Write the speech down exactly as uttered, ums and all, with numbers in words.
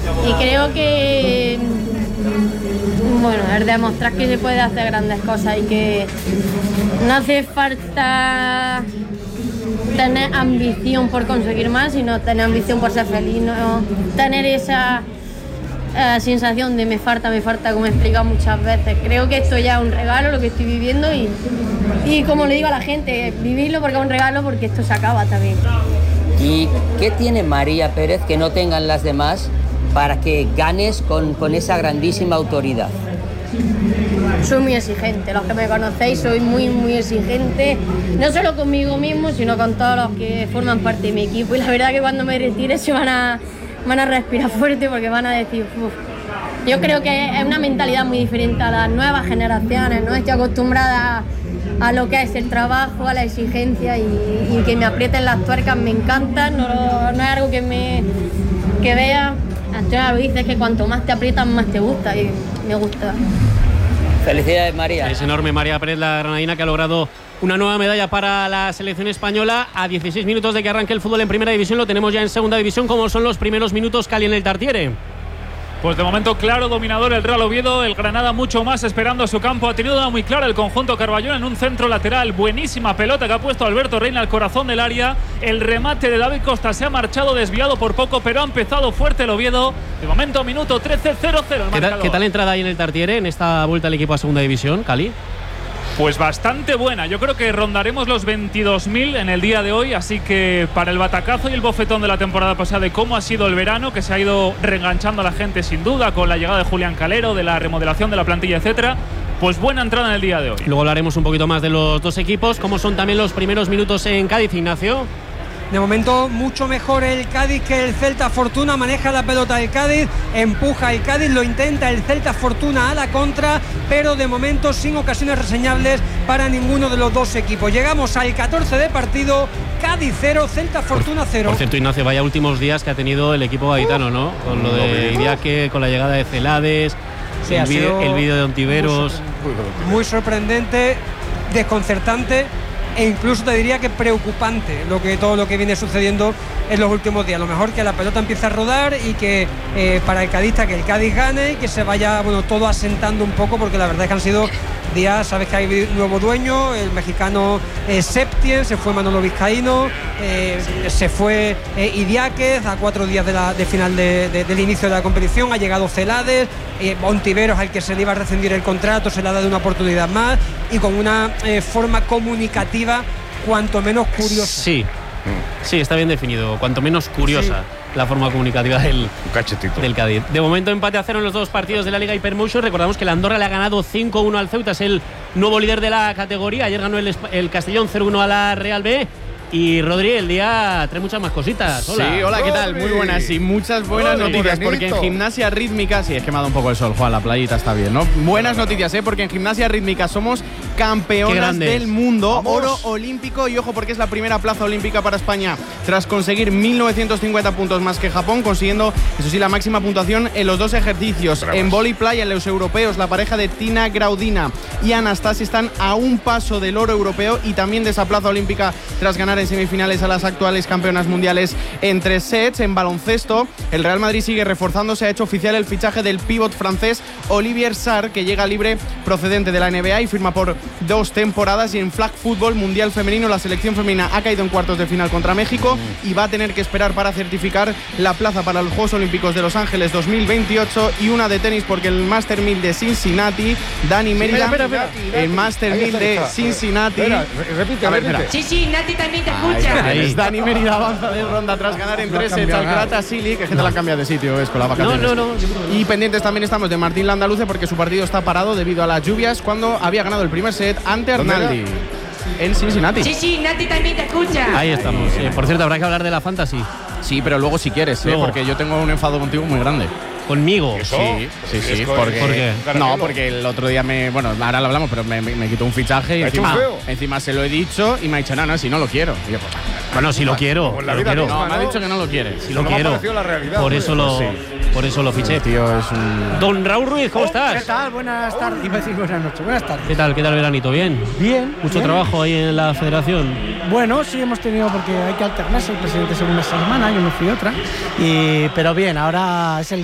y creo que, bueno, es demostrar que se puede hacer grandes cosas y que no hace falta tener ambición por conseguir más, sino tener ambición por ser feliz, no tener esa eh, sensación de me falta, me falta, como he explicado muchas veces. Creo que esto ya es un regalo, lo que estoy viviendo, y, y como le digo a la gente, vivirlo porque es un regalo, porque esto se acaba también. ¿Y qué tiene María Pérez que no tengan las demás para que ganes con, con esa grandísima autoridad? Soy muy exigente, los que me conocéis, soy muy muy exigente, no solo conmigo mismo, sino con todos los que forman parte de mi equipo, y la verdad que cuando me retire se van a, van a respirar fuerte, porque van a decir, uff. Yo creo que es una mentalidad muy diferente a las nuevas generaciones, ¿no? Estoy acostumbrada a, a lo que es el trabajo, a la exigencia, y, y que me aprieten las tuercas me encanta, no, no es algo que me que vea. Antonio lo dice, que cuanto más te aprietan más te gusta, y me gusta. Felicidades, María. Es enorme María Pérez, la granadina, que ha logrado una nueva medalla para la selección española. A dieciséis minutos de que arranque el fútbol en primera división, lo tenemos ya en segunda división. ¿Cómo son los primeros minutos, Cali, en el Tartiere? Pues de momento claro dominador el Real Oviedo, el Granada mucho más esperando su campo. Ha tenido una muy clara el conjunto Carballón en un centro lateral. Buenísima pelota que ha puesto Alberto Reina al corazón del área. El remate de David Costa se ha marchado desviado por poco, pero ha empezado fuerte el Oviedo. De momento minuto trece, cero cero. ¿Qué, ta- ¿Qué tal entrada ahí en el Tartiere en esta vuelta al equipo a segunda división, Cali? Pues bastante buena, yo creo que rondaremos los veintidós mil en el día de hoy, así que para el batacazo y el bofetón de la temporada pasada, de cómo ha sido el verano, que se ha ido reenganchando a la gente sin duda con la llegada de Julián Calero, de la remodelación de la plantilla, etcétera, pues buena entrada en el día de hoy. Luego hablaremos un poquito más de los dos equipos. ¿Cómo son también los primeros minutos en Cádiz, Ignacio? De momento mucho mejor el Cádiz que el Celta Fortuna. Maneja la pelota el Cádiz, empuja el Cádiz, lo intenta el Celta Fortuna a la contra, pero de momento sin ocasiones reseñables para ninguno de los dos equipos. Llegamos al catorce de partido, Cádiz cero, Celta Fortuna cero. Por cierto, Ignacio, vaya últimos días que ha tenido el equipo gaditano, ¿no? Con lo de Idiáquez, con la llegada de Celades, sí, el vídeo de Ontiveros. Muy sorprendente, desconcertante, e incluso te diría que preocupante lo que todo lo que viene sucediendo en los últimos días. Lo mejor que la pelota empiece a rodar y que eh, para el cadista que el Cádiz gane y que se vaya, bueno, todo asentando un poco, porque la verdad es que han sido días, sabes que hay nuevo dueño, el mexicano eh, Septien, se fue Manolo Vizcaíno, eh, se fue eh, Idiáquez a cuatro días de, la, de final de, de, del inicio de la competición, ha llegado Celades, eh, Ontiveros, al que se le iba a rescindir el contrato, se le ha dado una oportunidad más, y con una eh, forma comunicativa cuanto menos curiosa. Sí, sí, está bien definido, cuanto menos curiosa. Sí. La forma comunicativa del, del Cádiz. De momento empate a cero en los dos partidos de la Liga Hypermotion. Recordamos que la Andorra le ha ganado cinco uno al Ceuta, es el nuevo líder de la categoría. Ayer ganó el, el Castellón cero uno a la Real B. Y Rodri, el día trae muchas más cositas. Hola. Sí, hola, ¿qué tal? Muy buenas y muchas buenas Rodri, noticias, porque en Gimnasia Rítmica, sí, es que me ha dado un poco el sol, Juan, la playita está bien, ¿no? Buenas noticias, ¿eh? Porque en Gimnasia Rítmica somos campeonas del mundo, ¡vamos! Oro olímpico, y ojo porque es la primera plaza olímpica para España tras conseguir mil novecientos cincuenta puntos más que Japón, consiguiendo, eso sí, la máxima puntuación en los dos ejercicios. Bravos. En vóley playa, en los europeos, la pareja de Tina Graudina y Anastasia están a un paso del oro europeo y también de esa plaza olímpica tras ganar en semifinales a las actuales campeonas mundiales en tres sets. En baloncesto, el Real Madrid sigue reforzándose, ha hecho oficial el fichaje del pívot francés Olivier Sarr, que llega libre procedente de la N B A y firma por dos temporadas. Y en flag fútbol mundial femenino, la selección femenina ha caído en cuartos de final contra México y va a tener que esperar para certificar la plaza para los Juegos Olímpicos de Los Ángeles dos mil veintiocho. Y una de tenis, porque el Master mil de Cincinnati, Dani Mérida, espera, espera, espera, el Master mil de Cincinnati, espera, repite, a ver, repite. Sí, sí, Nati también te escucha. Ahí, ahí. Dani Mérida avanza de ronda tras ganar en tres sets al Grata Sili, que es que te la han cambiado de sitio, es con la vacaciones. No, no, no. Y pendientes también estamos de Martín Landaluce, porque su partido está parado debido a las lluvias, cuando había ganado el primer set ante Arnaldi en Cincinnati. Sí, sí, Nati también te escucha. Ahí estamos. Eh, por cierto, habrá que hablar de la Fantasy. Sí, pero luego si quieres, ¿eh? Porque yo tengo un enfado contigo muy grande. ¿Conmigo? ¿Eso? Sí, sí, sí. Porque, ¿Por qué? No, porque el otro día me… Bueno, ahora lo hablamos, pero me, me, me quitó un fichaje y encima, encima se lo he dicho y me ha dicho, no, no, si no lo quiero. Y yo, pues, bueno, si lo quiero. La lo vida quiero. misma, no, me ha dicho que no lo quiere. Si lo quiero. La realidad, por, eso lo, sí. por eso lo fiché. Tío, es un… Don Raúl Ruiz, ¿cómo oh, estás? ¿Qué tal? Buenas tardes. Iba a decir buenas noches. Buenas tardes. ¿Qué tal? ¿Qué tal el veranito? ¿Bien? Bien. ¿Mucho bien. trabajo ahí en la federación? Bueno, sí hemos tenido, porque hay que alternarse. El presidente según esta semana, yo me fui otra. Y, pero bien, ahora es el